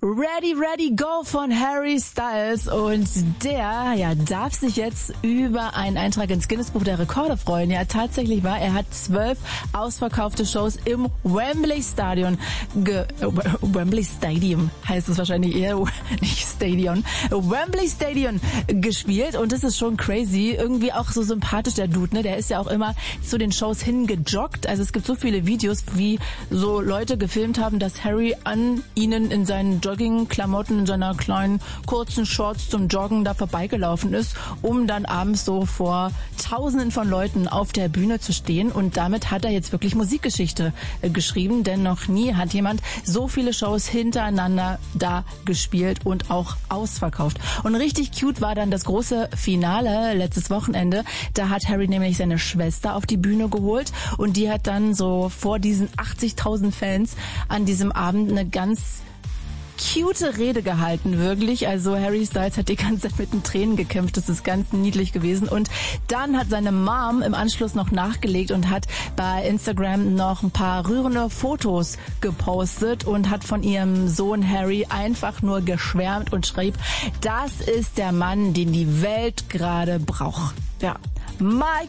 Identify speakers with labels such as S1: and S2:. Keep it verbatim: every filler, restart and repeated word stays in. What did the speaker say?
S1: Ready, Ready, Go von Harry Styles und der ja, darf sich jetzt über einen Eintrag ins Guinness-Buch der Rekorde freuen. Ja, tatsächlich war, er hat zwölf ausverkaufte Shows im Wembley Stadion, ge, äh, Wembley Stadium heißt es wahrscheinlich eher, nicht Stadion, Wembley Stadion gespielt und das ist schon crazy, irgendwie auch so sympathisch der Dude, ne? Der ist ja auch immer zu den Shows hingejoggt, also es gibt so viele Videos, wie so Leute gefilmt haben, dass Harry an ihnen in seinen Jogging-Klamotten, in seiner kleinen, kurzen Shorts zum Joggen da vorbeigelaufen ist, um dann abends so vor Tausenden von Leuten auf der Bühne zu stehen. Und damit hat er jetzt wirklich Musikgeschichte äh, geschrieben, denn noch nie hat jemand so viele Shows hintereinander da gespielt und auch ausverkauft. Und richtig cute war dann das große Finale letztes Wochenende. Da hat Harry nämlich seine Schwester auf die Bühne geholt und die hat dann so vor diesen achtzigtausend Fans an diesem Abend eine ganz cute Rede gehalten, wirklich. Also Harry Styles hat die ganze Zeit mit den Tränen gekämpft. Das ist ganz niedlich gewesen. Und dann hat seine Mom im Anschluss noch nachgelegt und hat bei Instagram noch ein paar rührende Fotos gepostet und hat von ihrem Sohn Harry einfach nur geschwärmt und schrieb, das ist der Mann, den die Welt gerade braucht. Ja, my